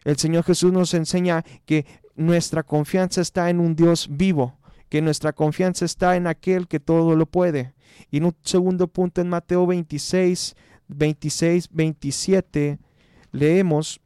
El Señor Jesús nos enseña que nuestra confianza está en un Dios vivo, que nuestra confianza está en aquel que todo lo puede. Y en un segundo punto, en Mateo 26, 27, leemos: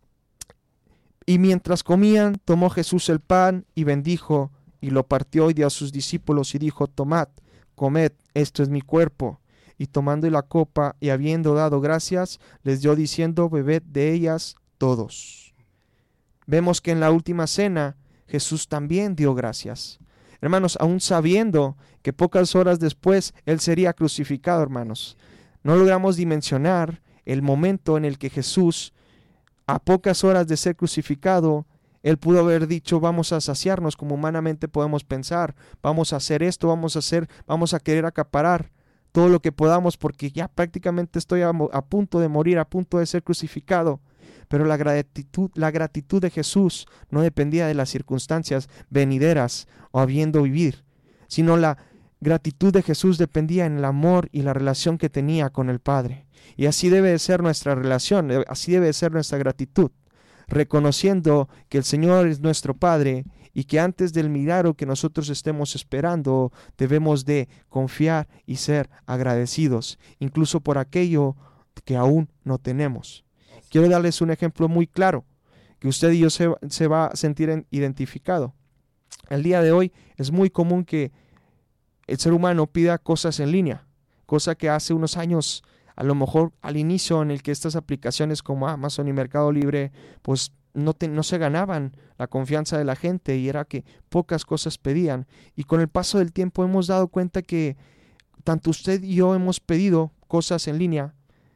y mientras comían, tomó Jesús el pan y bendijo, y lo partió y dio a sus discípulos y dijo: tomad, comed, esto es mi cuerpo. Y tomando la copa y habiendo dado gracias, les dio diciendo: bebed de ellas todos. Vemos que en la última cena Jesús también dio gracias. Hermanos, aún sabiendo que pocas horas después Él sería crucificado, hermanos, no logramos dimensionar el momento en el que Jesús, a pocas horas de ser crucificado, Él pudo haber dicho: vamos a saciarnos como humanamente podemos pensar, vamos a hacer esto, vamos a querer acaparar todo lo que podamos porque ya prácticamente estoy a punto de morir, a punto de ser crucificado. Pero la gratitud de Jesús no dependía de las circunstancias venideras o habiendo vivir, sino la gratitud de Jesús dependía en el amor y la relación que tenía con el Padre. Y así debe de ser nuestra relación, así debe de ser nuestra gratitud, reconociendo que el Señor es nuestro Padre y que antes del milagro que nosotros estemos esperando, debemos de confiar y ser agradecidos, incluso por aquello que aún no tenemos. Quiero darles un ejemplo muy claro, que usted y yo se va a sentir identificado. El día de hoy es muy común que el ser humano pida cosas en línea, cosa que hace unos años, a lo mejor al inicio, en el que estas aplicaciones como Amazon y Mercado Libre, pues no se ganaban la confianza de la gente y era que pocas cosas pedían. Y con el paso del tiempo hemos dado cuenta que tanto usted y yo hemos pedido cosas en línea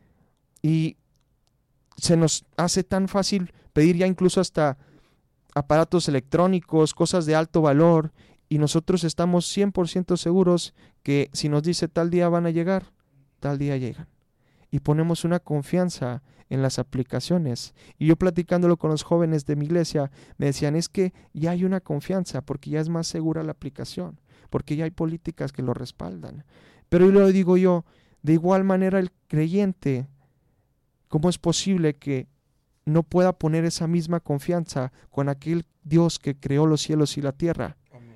y se nos hace tan fácil pedir ya incluso hasta aparatos electrónicos, cosas de alto valor, y nosotros estamos 100% seguros que si nos dice tal día van a llegar, tal día llegan. Y ponemos una confianza en las aplicaciones. Y yo platicándolo con los jóvenes de mi iglesia, me decían: es que ya hay una confianza porque ya es más segura la aplicación, porque ya hay políticas que lo respaldan. Pero yo lo digo yo, de igual manera el creyente, ¿cómo es posible que no pueda poner esa misma confianza con aquel Dios que creó los cielos y la tierra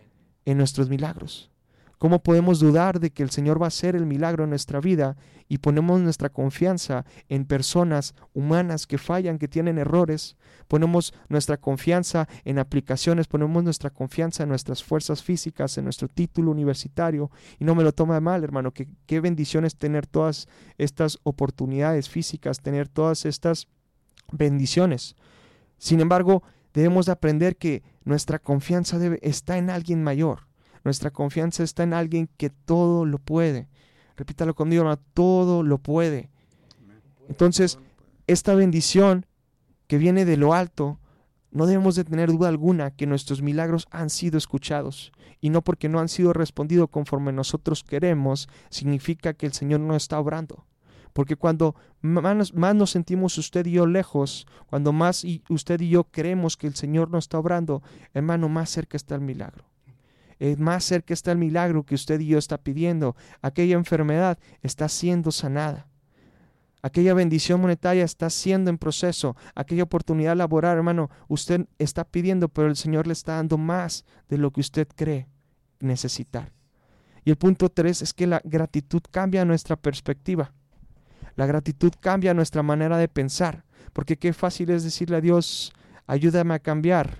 en nuestros milagros? ¿Cómo podemos dudar de que el Señor va a hacer el milagro en nuestra vida y ponemos nuestra confianza en personas humanas que fallan, que tienen errores? Ponemos nuestra confianza en aplicaciones, ponemos nuestra confianza en nuestras fuerzas físicas, en nuestro título universitario. Y no me lo toma de mal, hermano, que qué bendición es tener todas estas oportunidades físicas, tener todas estas bendiciones. Sin embargo, debemos de aprender que nuestra confianza está en alguien mayor. Nuestra confianza está en alguien que todo lo puede. Repítalo conmigo, hermano: todo lo puede. Entonces, esta bendición que viene de lo alto, no debemos de tener duda alguna que nuestros milagros han sido escuchados. Y no porque no han sido respondidos conforme nosotros queremos, significa que el Señor no está obrando. Porque cuando más nos sentimos usted y yo lejos, cuando más usted y yo creemos que el Señor no está obrando, hermano, más cerca está el milagro. Más cerca está el milagro que usted y yo está pidiendo. Aquella enfermedad está siendo sanada. Aquella bendición monetaria está siendo en proceso. Aquella oportunidad laboral, hermano, usted está pidiendo, pero el Señor le está dando más de lo que usted cree necesitar. Y el punto 3 es que la gratitud cambia nuestra perspectiva. La gratitud cambia nuestra manera de pensar. Porque qué fácil es decirle a Dios: ayúdame a cambiar,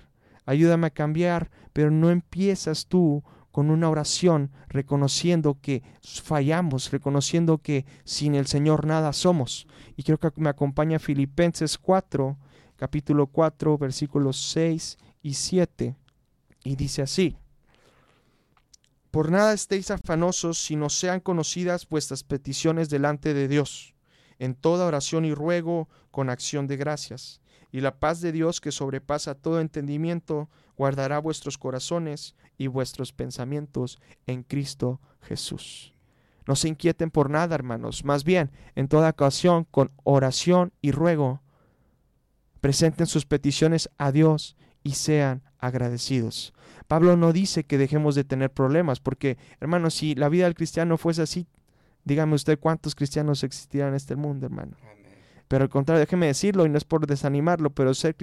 pero no empiezas tú con una oración reconociendo que fallamos, reconociendo que sin el Señor nada somos. Y quiero que me acompañe a Filipenses 4, capítulo 4, versículos 6 y 7. Y dice así: por nada estéis afanosos, sino sean conocidas vuestras peticiones delante de Dios, en toda oración y ruego con acción de gracias. Y la paz de Dios, que sobrepasa todo entendimiento, guardará vuestros corazones y vuestros pensamientos en Cristo Jesús. No se inquieten por nada, hermanos. Más bien, en toda ocasión, con oración y ruego, presenten sus peticiones a Dios y sean agradecidos. Pablo no dice que dejemos de tener problemas, porque, hermanos, si la vida del cristiano fuese así, dígame usted cuántos cristianos existirán en este mundo, hermano. Pero al contrario, déjeme decirlo, y no es por desanimarlo, pero ser